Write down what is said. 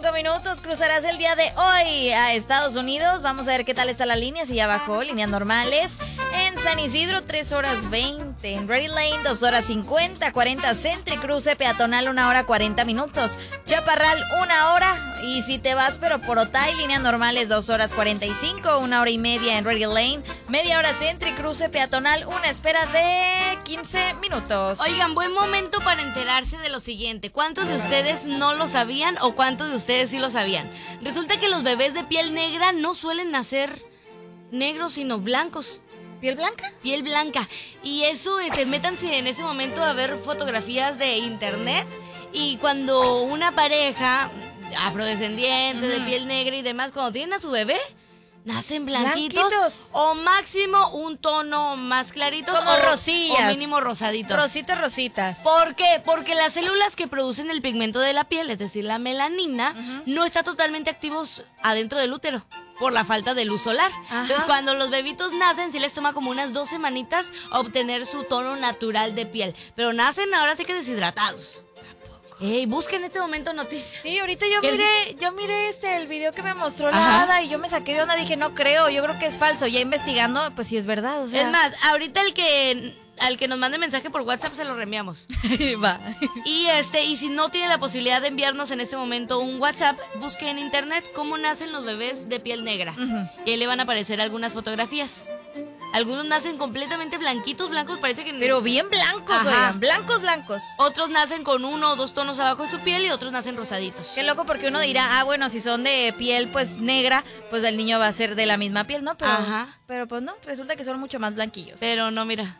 5 minutos, cruzarás el día de hoy a Estados Unidos. Vamos a ver qué tal está la línea, si ya bajó, líneas normales. En San Isidro, 3 horas 20. En Ready Lane, 2 horas 50. 40 Centri, cruce peatonal, 1 hora 40 minutos. Chaparral, 1 hora. Y si te vas, pero por Otay, líneas normales, 2 horas 45. 1 hora y media en Ready Lane. Media hora Centri, cruce peatonal, una espera de 15 minutos. Oigan, buen momento para enterarse de lo siguiente. ¿Cuántos de ustedes no lo sabían o cuántos de ustedes sí lo sabían? Resulta que los bebés de piel negra no suelen nacer negros, sino blancos. ¿Piel blanca? Piel blanca. Y eso, métanse en ese momento a ver fotografías de internet. Y cuando una pareja afrodescendiente, de piel negra y demás, cuando tienen a su bebé, nacen blanquitos. O máximo un tono más clarito. Como rosillas. O mínimo rosaditos. Rositas. ¿Por qué? Porque las células que producen el pigmento de la piel, es decir, la melanina, no está totalmente activos adentro del útero por la falta de luz solar. Entonces, cuando los bebitos nacen, sí les toma como unas 2 semanitas obtener su tono natural de piel. Pero nacen ahora sí que deshidratados. Busquen en este momento noticias. Sí, ahorita yo miré el video que me mostró la hada y yo me saqué de onda, dije, no creo, yo creo que es falso. Ya investigando, pues sí es verdad, o sea. Es más, ahorita al que nos mande mensaje por WhatsApp se lo reenviamos. Va. Y si no tiene la posibilidad de enviarnos en este momento un WhatsApp, busque en internet cómo nacen los bebés de piel negra. Y ahí le van a aparecer algunas fotografías. Algunos nacen completamente blancos, parece que... Pero bien blancos, oigan, blancos. Otros nacen con 1 o 2 tonos abajo de su piel y otros nacen rosaditos. Qué loco, porque uno dirá, bueno, si son de piel pues negra, pues el niño va a ser de la misma piel, ¿no? Pero pues no, resulta que son mucho más blanquillos. Pero no, mira.